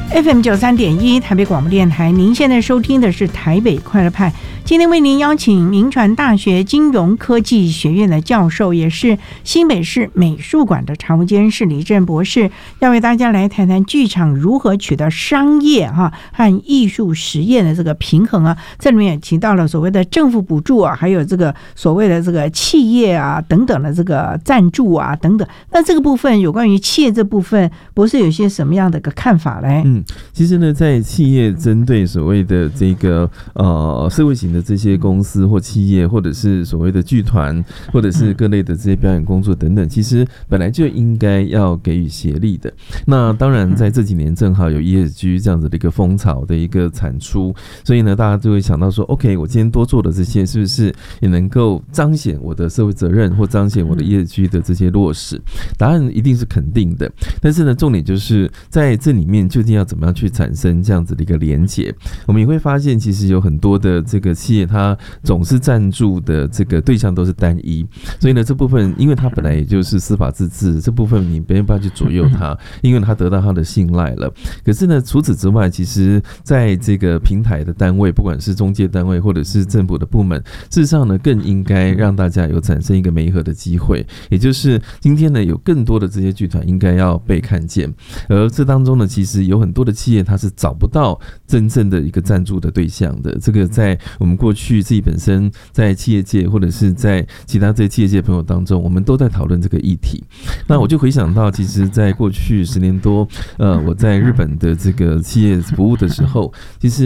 FM93.1 台北广播电台，您现在收听的是台北快乐派。今天为您邀请铭传大学金融科技学院的教授，也是新北市美术馆的常务监事李正博士，要为大家来谈谈剧场如何取得商业和艺术实验的这个平衡啊。这里面也提到了所谓的政府补助啊，还有这个所谓的这个企业啊等等的这个赞助啊等等。那这个部分有关于企业这部分，博士有些什么样的一个看法嘞？ 其实呢，在企业针对所谓的这个社会型的这些公司或企业，或者是所谓的剧团，或者是各类的这些表演工作等等，其实本来就应该要给予协力的。那当然，在这几年正好有 ESG 这样子的一个风潮的一个产出，所以呢，大家就会想到说 ，OK， 我今天多做的这些，是不是也能够彰显我的社会责任，或彰显我的 ESG 的这些落实？答案一定是肯定的。但是呢，重点就是在这里面究竟要怎么样去产生这样子的一个连结。我们也会发现，其实有很多的这个企业，它总是赞助的这个对象都是单一，所以呢，这部分因为它本来也就是司法自治，这部分你没办法去左右它，因为它得到它的信赖了。可是呢，除此之外，其实在这个平台的单位，不管是中介单位或者是政府的部门，事实上呢，更应该让大家有产生一个媒合的机会，也就是今天呢，有更多的这些剧团应该要被看见，而这当中呢，其实有很多的企业它是找不到真正的一个赞助的对象的。这个在我们过去自己本身在企业界或者是在其他这些企业界朋友当中，我们都在讨论这个议题。那我就回想到，其实在过去10年多，我在日本的这个企业服务的时候，其实